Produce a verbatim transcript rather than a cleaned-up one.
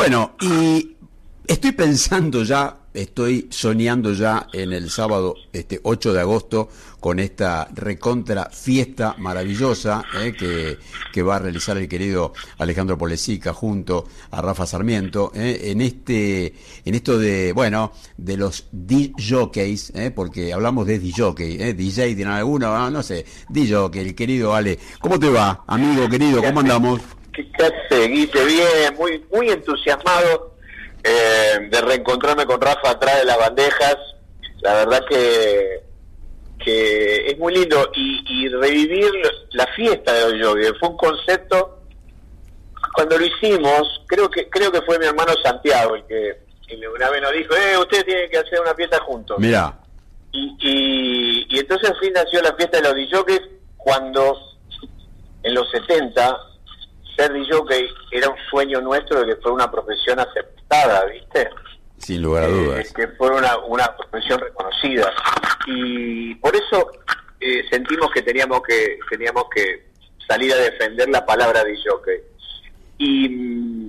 Bueno, y estoy pensando ya, estoy soñando ya en el sábado este ocho de agosto con esta recontra fiesta maravillosa eh, que, que va a realizar el querido Alejandro Polesica junto a Rafa Sarmiento eh, en este en esto de, bueno, de los D-Jockeys, eh, porque hablamos de D-Jockey, eh, D J tiene alguno, no, no sé, D-Jockey, el querido Ale. ¿Cómo te va, amigo querido? ¿Cómo andamos? ¿Qué hace, Guille? Bien, muy, muy entusiasmado eh, de reencontrarme con Rafa atrás de las bandejas. La verdad que que es muy lindo y, y revivir la fiesta de los Jockeys. Fue un concepto, cuando lo hicimos, creo que creo que fue mi hermano Santiago el que, el una vez nos dijo, eh, ustedes tienen que hacer una fiesta juntos. Mirá. Y, y, y entonces al fin nació la fiesta de los D-Jockeys cuando en los setenta ser D-Jockey era un sueño nuestro de que fuera una profesión aceptada, ¿viste? Sin lugar a dudas. Eh, que fuera una, una profesión reconocida. Y por eso eh, sentimos que teníamos que teníamos que salir a defender la palabra D-Jockey. Y,